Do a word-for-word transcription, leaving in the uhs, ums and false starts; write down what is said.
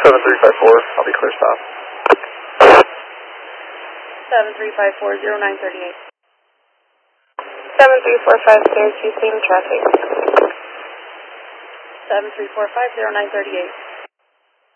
seven three five four, I'll be clear stop. seven three five four, zero nine three eight. seven three four five, clear to same traffic. seven three four five, zero nine three eight.